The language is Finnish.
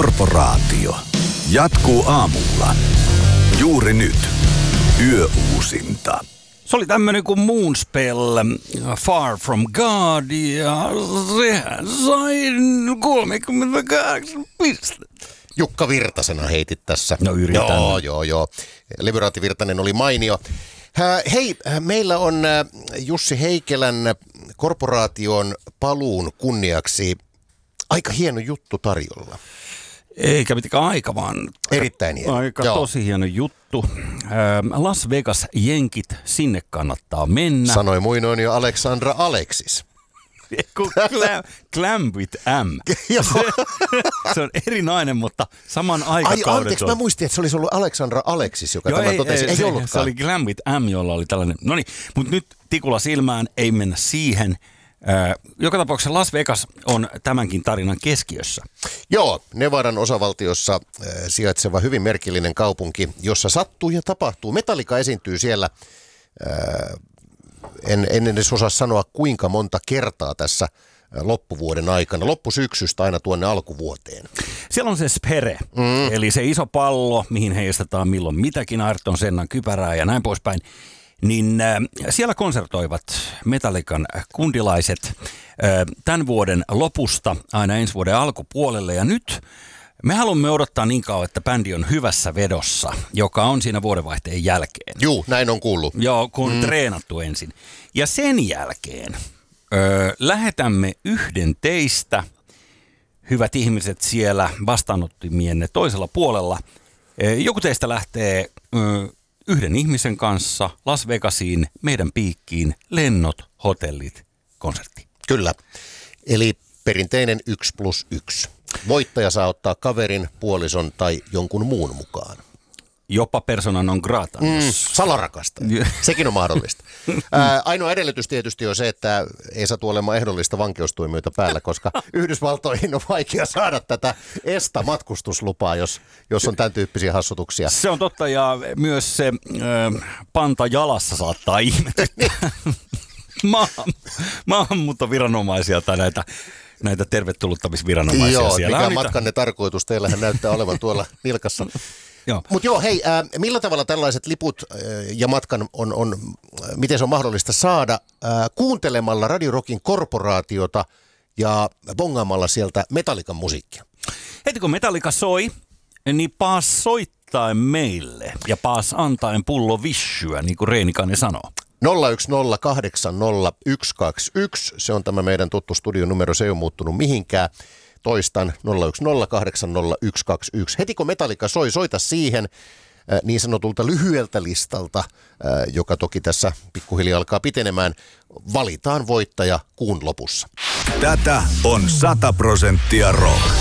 Korporaatio. Jatkuu aamulla. Juuri nyt. Yöuusinta. Se oli tämmönen kuin Moonspell, Far From God, ja sehän sai 38 pistettä. Jukka Virtasena heitit tässä. No yritän. Joo. Levyraati Virtanen oli mainio. Hei, meillä on Jussi Heikelän Korporaation paluun kunniaksi aika hieno juttu tarjolla. Eikä mitenkään aika, vaan Erittäin hieno. Aika tosi hieno juttu. Las Vegas jenkit, sinne kannattaa mennä. Sanoi muinoin jo Alexandra Alexis. Clam with M. Se on eri nainen, mutta saman aikakaudet. Anteeksi, mä muistin, että se olisi ollut Alexandra Alexis, joka tämän totesi. Ei ollutkaan. Se oli Clam with M, jolla oli tällainen. Noniin, mutta nyt tikulla silmään, ei mennä siihen. Joka tapauksessa Las Vegas on tämänkin tarinan keskiössä. Joo, Nevadan osavaltiossa sijaitseva hyvin merkillinen kaupunki, jossa sattuu ja tapahtuu. Metallica esiintyy siellä, en edes osaa sanoa kuinka monta kertaa tässä loppuvuoden aikana, loppusyksystä aina tuonne alkuvuoteen. Siellä on se Sphere, eli se iso pallo, mihin heistetaan milloin mitäkin, Ayrton Sennan kypärää ja näin poispäin. Niin siellä konsertoivat Metallican kundilaiset tämän vuoden lopusta aina ensi vuoden alkupuolelle. Ja nyt me haluamme odottaa niin kauan, että bändi on hyvässä vedossa, joka on siinä vuodenvaihteen jälkeen. Juu, näin on kuullut. Joo, kun on treenattu ensin. Ja sen jälkeen lähetämme yhden teistä, hyvät ihmiset siellä vastaanottimienne toisella puolella. Joku teistä lähtee yhden ihmisen kanssa Las Vegasiin, meidän piikkiin, lennot, hotellit, konsertti. Kyllä. Eli perinteinen 1+1. Voittaja saa ottaa kaverin, puolison tai jonkun muun mukaan. Jopa persona non grata. Salarakasta. Sekin on mahdollista. Ainoa edellytys tietysti on se, että ei satu olemaan ehdollista vankeustuomioita päällä, koska Yhdysvaltoihin on vaikea saada tätä ESTA-matkustuslupaa, jos on tämän tyyppisiä hassutuksia. Se on totta, ja myös se panta jalassa saattaa ihmetyttää maahanmuuttoviranomaisia tai näitä tervetulottamisviranomaisia. Joo, siellä mikä on matkanne tarkoitus? Teillähän näyttää olevan tuolla nilkassa. Mutta joo, hei, millä tavalla tällaiset liput ja matkan miten se on mahdollista saada kuuntelemalla Radio Rockin Korporaatiota ja bongaamalla sieltä Metallican musiikkia? Heti kun Metallica soi, niin paas soittaen meille ja paas antaen pullo vissyä, niin kuin Reenikainen sanoo. 010800121, se on tämä meidän tuttu studionumero, se ei ole muuttunut mihinkään. Toistan 010800121. Heti kun Metallica soi, soita siihen niin sanotulta lyhyeltä listalta, joka toki tässä pikkuhiljaa alkaa pitenemään, valitaan voittaja kuun lopussa. Tätä on 100% rock.